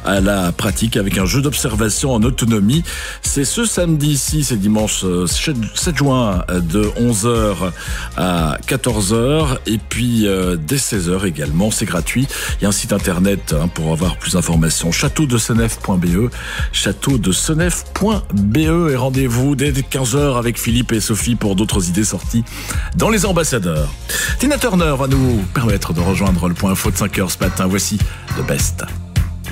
à la pratique avec un jeu d'observation en autonomie. C'est ce samedi 6 et dimanche 7 juin de 11h à 14h et puis dès 16h également. C'est gratuit. Il y a un site internet pour avoir plus d'informations. châteaudesenef.be châteaudesenef.be et rendez-vous dès 15h avec Philippe et Sophie pour d'autres idées sorties dans les ambassadeurs. Tina Turner va nous permettre de rejoindre le point info de 5h ce matin. Voici The Best.